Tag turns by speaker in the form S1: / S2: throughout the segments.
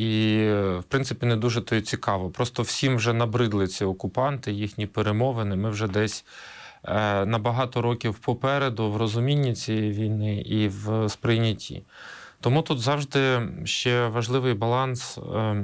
S1: І, в принципі, не дуже то й цікаво. Просто всім вже набридли ці окупанти, їхні перемовини. Ми вже десь на багато років попереду в розумінні цієї війни і в сприйнятті. Тому тут завжди ще важливий баланс,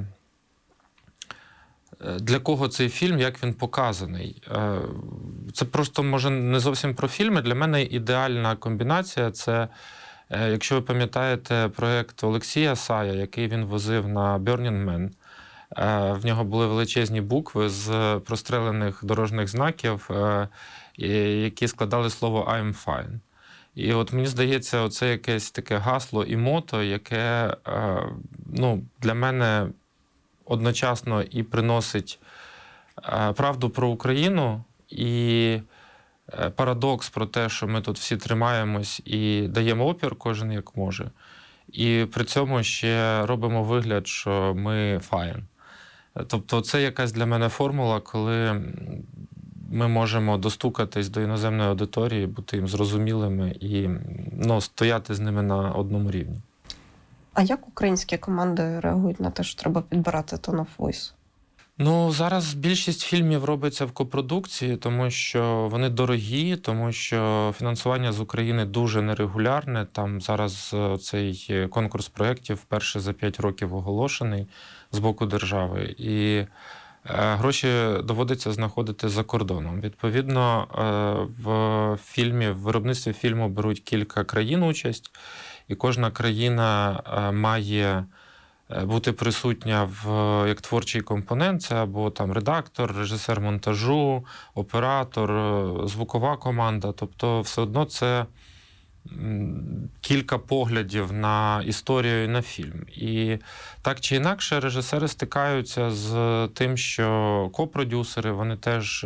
S1: для кого цей фільм, як він показаний. Це просто, може, не зовсім про фільми. Для мене ідеальна комбінація – це, якщо ви пам'ятаєте проєкт Олексія Сая, який він возив на Burning Man. В нього були величезні букви з прострелених дорожніх знаків, які складали слово «I'm fine». І от мені здається, оце якесь таке гасло і мото, яке для мене одночасно і приносить правду про Україну, і парадокс про те, що ми тут всі тримаємось і даємо опір кожен як може. І при цьому ще робимо вигляд, що ми fine. Тобто це якась для мене формула, коли ми можемо достукатись до іноземної аудиторії, бути їм зрозумілими і стояти з ними на одному рівні.
S2: А як українські команди реагують на те, що треба підбирати tone of voice?
S1: Зараз більшість фільмів робиться в копродукції, тому що вони дорогі, тому що фінансування з України дуже нерегулярне. Там зараз цей конкурс проєктів вперше за 5 років оголошений з боку держави. І гроші доводиться знаходити за кордоном. Відповідно, в виробництві фільму беруть кілька країн участь, і кожна країна має бути присутня як творчий компонент. Це або там редактор, режисер монтажу, оператор, звукова команда. Тобто все одно це кілька поглядів на історію і на фільм. І так чи інакше режисери стикаються з тим, що копродюсери, вони теж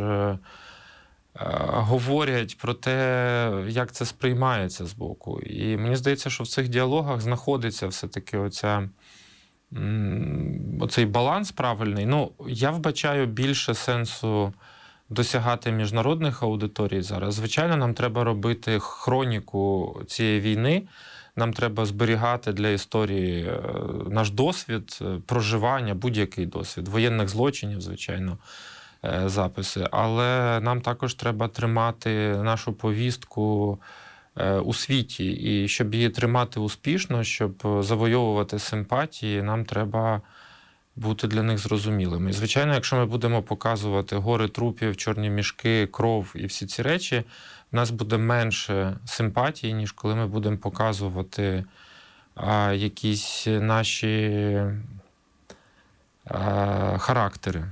S1: говорять про те, як це сприймається з боку. І мені здається, що в цих діалогах знаходиться все-таки оцей баланс правильний. Я вбачаю більше сенсу досягати міжнародних аудиторій зараз. Звичайно, нам треба робити хроніку цієї війни, нам треба зберігати для історії наш досвід, проживання, будь-який досвід, воєнних злочинів, звичайно, записи. Але нам також треба тримати нашу повістку у світі. І щоб її тримати успішно, щоб завойовувати симпатії, нам треба бути для них зрозумілими. І, звичайно, якщо ми будемо показувати гори трупів, чорні мішки, кров і всі ці речі, в нас буде менше симпатії, ніж коли ми будемо показувати якісь наші характери.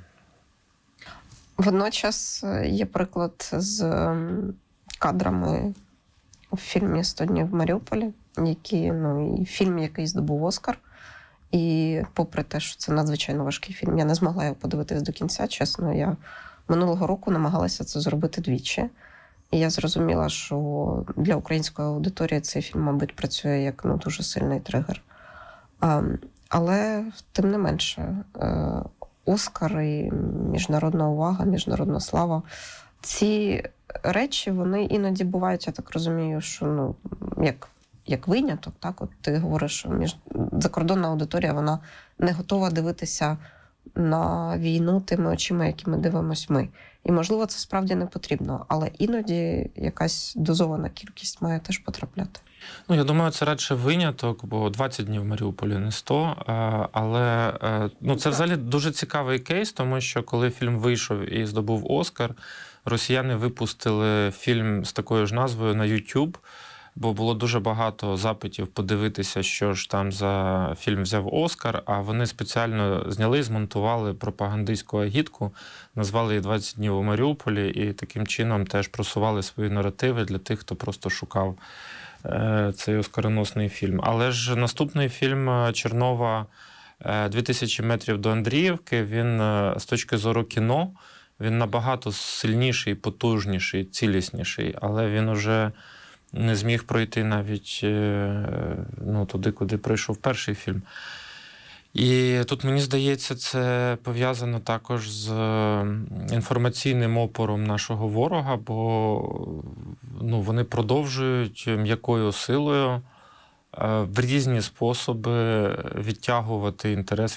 S2: Водночас є приклад з кадрами у фільмі «100 днів в Маріуполі», і фільм, який здобув Оскар. І попри те, що це надзвичайно важкий фільм, я не змогла його подивитись до кінця, чесно. Я минулого року намагалася це зробити двічі. І я зрозуміла, що для української аудиторії цей фільм, мабуть, працює як дуже сильний тригер. Але, тим не менше, Оскар і міжнародна увага, міжнародна слава – ці речі, вони іноді бувають, я так розумію, що, як виняток, так? От ти говориш, що закордонна аудиторія, вона не готова дивитися на війну тими очима, якими дивимось ми. І, можливо, це справді не потрібно, але іноді якась дозована кількість має теж потрапляти.
S1: Я думаю, це радше виняток, бо 20 днів в Маріуполі не 100. Але це взагалі дуже цікавий кейс, тому що коли фільм вийшов і здобув Оскар, росіяни випустили фільм з такою ж назвою на YouTube, бо було дуже багато запитів подивитися, що ж там за фільм взяв Оскар, а вони спеціально зняли, змонтували пропагандистську агітку, назвали її «20 днів у Маріуполі» і таким чином теж просували свої наративи для тих, хто просто шукав цей оскароносний фільм. Але ж наступний фільм Чернова «2000 метрів до Андріївки», він з точки зору кіно, він набагато сильніший, потужніший, цілісніший, але він уже не зміг пройти навіть туди, куди пройшов перший фільм. І тут, мені здається, це пов'язано також з інформаційним опором нашого ворога, бо вони продовжують м'якою силою в різні способи відтягувати інтерес